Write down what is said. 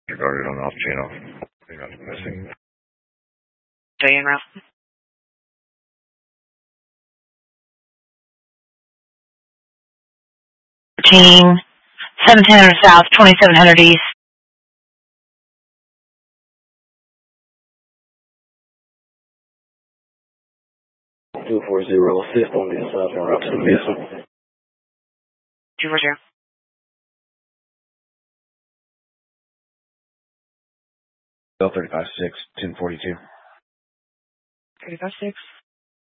Regarded on off channel. They got missing. Diane Ralph. 1700 South, 2700 East. 240, assist on the south and route to the missing. 240. L 35-6, 1042. 35-6.